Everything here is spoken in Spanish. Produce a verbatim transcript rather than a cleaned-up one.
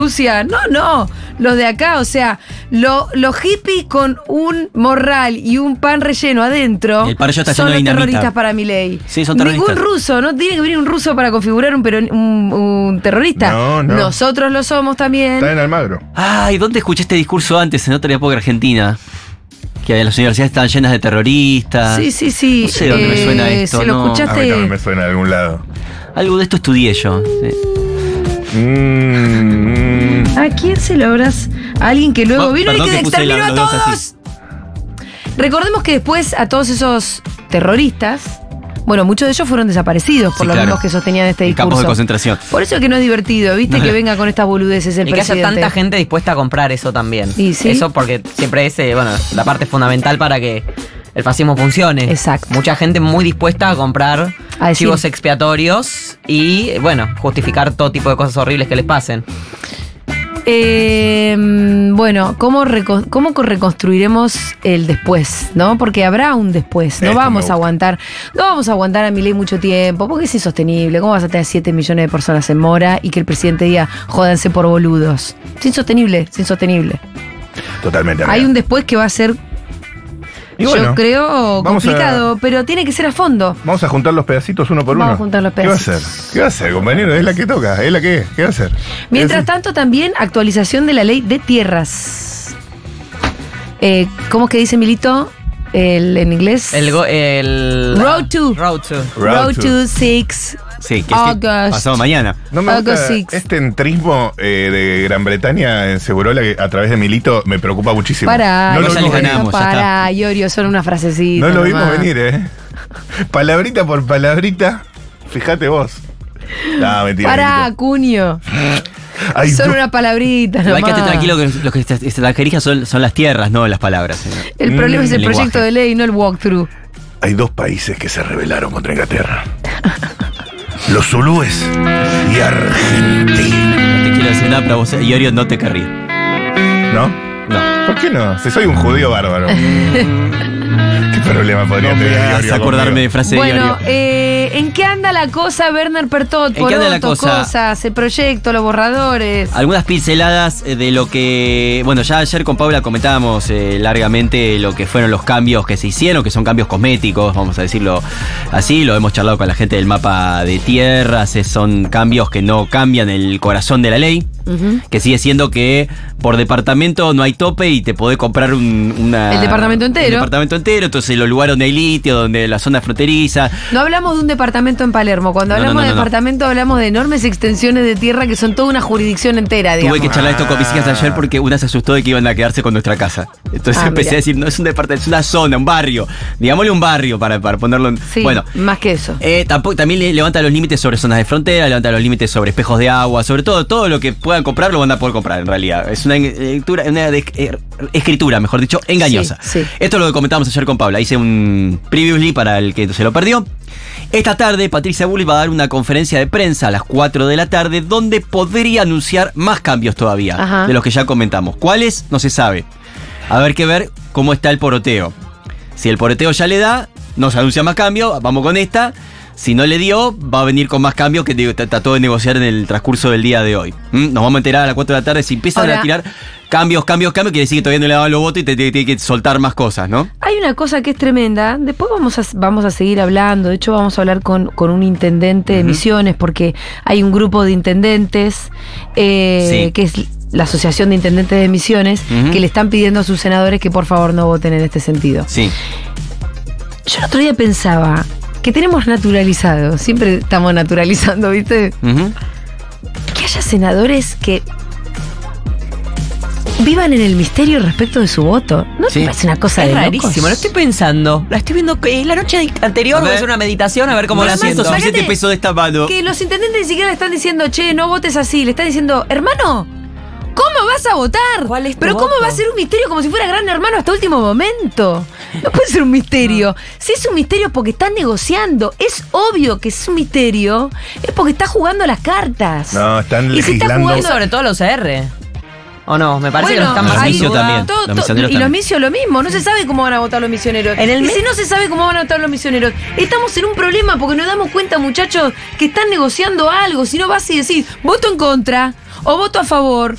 Rusia. No, no, los de acá, o sea, lo, los hippies con un morral y un pan relleno adentro el parrillo está son lleno de los dinamita. terroristas para mi ley. Sí, son terroristas. Ningún ruso, no tiene que venir un ruso para configurar un, peron, un, un terrorista. No, no. Nosotros lo somos también. Está en Almagro. Ay, ¿dónde escuché este discurso antes? En otra época argentina. Que las universidades están llenas de terroristas. Sí, sí, sí. No sé dónde me suena Eh, esto. ¿Se lo no. A mí escuchaste? también me suena de algún lado. Algo de esto estudié yo. Sí. Mm, mm. ¿A quién se lo habrás? A alguien que luego Oh, vino y perdón que que puse exterminó a la- los dos todos. así. Recordemos que después a todos esos terroristas, bueno, muchos de ellos fueron desaparecidos por Sí, los claro. mismos que sostenían este En campos de discurso. concentración. Por eso es que no es divertido, ¿viste? Que venga con estas boludeces el Y que haya presidente. tanta gente dispuesta a comprar eso también. Y sí. Eso porque siempre es, eh, bueno, la parte fundamental para que el fascismo funcione. Exacto. Mucha gente muy dispuesta a comprar A decir- chivos expiatorios y, bueno, justificar todo tipo de cosas horribles que les pasen. Eh, bueno, ¿cómo, reco- ¿cómo co- reconstruiremos el después? ¿No? Porque habrá un después. No Esto me vamos gusta. a aguantar. No vamos a aguantar a Milei mucho tiempo, porque es insostenible. ¿Cómo vas a tener siete millones de personas en mora y que el presidente diga, jódanse por boludos? Es insostenible, es insostenible. Totalmente. Hay amiga. un después que va a ser, Y bueno, yo creo, vamos a- complicado, pero tiene que ser a fondo. Vamos a juntar los pedacitos uno por Vamos uno. a juntar los ¿Qué va a pedacitos. hacer? ¿Qué va a hacer, compañero? Es la que toca, es la que es. ¿Qué va a hacer? Mientras Es- tanto, también actualización de la ley de tierras. Eh, ¿Cómo es que dice Milito el, en inglés? El, go- el Road to. Road to. Road Road to. to six. Sí, que August. es pasado mañana. No me gusta August six. este entrismo eh, de Gran Bretaña en Segurola que a través de Milito me preocupa muchísimo. Pará, no lo ya vimos les venir. ganamos, ya pará, Iorio, son una frasecita. No lo vimos nomás. venir, ¿eh? Palabrita por palabrita. Fíjate vos. No, mentira. Pará, Milito. Cuño. Hay Son do- una palabrita. Igual nomás. quédate tranquilo que lo que extranjerizan son, son las tierras, no las palabras. El problema Mm, es el el proyecto lenguaje. de ley, no el walkthrough. Hay dos países que se rebelaron contra Inglaterra. Los zulúes y Argentina. No te quiero decir nada, pero vos, Iorio, no te querría. ¿No? No. ¿Por qué no? Si soy un judío bárbaro. ¿Qué problema podría No me tener hagas Iorio acordarme de conmigo? frase de Bueno, Iorio. eh, ¿en qué anda la cosa, Werner Pertot? ¿En qué anda la Poroto, cosa? cosas, el proyecto, los borradores. Algunas pinceladas eh, de lo que. Bueno, ya ayer con Paula comentábamos eh, largamente lo que fueron los cambios que se hicieron, que son cambios cosméticos, vamos a decirlo así. Lo hemos charlado con la gente del mapa de tierras. eh, Son cambios que no cambian el corazón de la ley. Ujú. Que sigue siendo que por departamento no hay tope y te podés comprar un, una, El departamento entero. El departamento entero, entonces los lugares donde hay litio, donde la zona fronteriza. No hablamos de un departamento en Palermo. Cuando No, no, hablamos no, de no, no. departamento, hablamos de enormes extensiones de tierra que son toda una jurisdicción entera, digamos. Tuve que charlar esto con mis hijas ayer porque una se asustó de que iban a quedarse con nuestra casa. Entonces Ah, empecé mira. a decir, no es un departamento, es una zona, un barrio. Digámosle un barrio para, para ponerlo en. Sí, Bueno. más que eso. Eh, tampoco, también le- levanta los límites sobre zonas de frontera, levanta los límites sobre espejos de agua, sobre todo, todo lo que puedan comprar lo van a poder comprar en realidad. Es una eh, lectura, una de- eh, escritura, mejor dicho, engañosa. Sí, sí. Esto es lo que comentábamos ayer con Paula. Hice un previously para el que se lo perdió. Esta tarde Patricia Bullrich va a dar una conferencia de prensa a las cuatro de la tarde donde podría anunciar más cambios todavía Ajá. de los que ya comentamos. ¿Cuáles? No se sabe. A ver que ver cómo está el poroteo. Si el poroteo ya le da, nos anuncia más cambios, vamos con esta. Si no le dio, va a venir con más cambios que digo, trató de negociar en el transcurso del día de hoy. ¿Mm? Nos vamos a enterar a las cuatro de la tarde. Si empiezan Ahora- a tirar cambios, cambios, cambios, quiere decir que todavía no le daban los votos y te te- tiene que soltar más cosas, ¿no? Hay una cosa que es tremenda. Después vamos a, vamos a seguir hablando. De hecho, vamos a hablar con, con un intendente de Misiones, porque hay un grupo de intendentes eh, Sí. que es la Asociación de Intendentes de Misiones, Ujú. que le están pidiendo a sus senadores que por favor no voten en este sentido. Sí. Yo el otro día pensaba que tenemos naturalizado, siempre estamos naturalizando, ¿viste? Ujú. Que haya senadores que vivan en el misterio respecto de su voto. ¿No te Sí. parece una cosa Es de rarísimo, locos? lo estoy pensando. La estoy viendo eh, la noche anterior, A voy a ver. hacer una meditación a ver cómo No la siento siento. Sácate- suficiente peso de esta mano. Que los intendentes ni siquiera le están diciendo, che, no votes así. Le están diciendo, hermano, ¿cómo vas a votar? ¿Cuál es tu Pero ¿cómo voto? va a ser un misterio como si fuera gran hermano hasta último momento? No puede ser un misterio. Si es un misterio es porque están negociando. Es obvio que es un misterio. Es porque está jugando las cartas. No, están Y si está legislando. Y sobre todo los C R. ¿O no? Me parece que Bueno, los están Los más ahí- misios también. todo- Los todo- misioneros y los también. misios lo mismo, no se sabe cómo van a votar los misioneros. En el y me- si no se sabe cómo van a votar los misioneros, estamos en un problema porque nos damos cuenta, muchachos, que están negociando algo. Si no vas y decís, voto en contra, o voto a favor,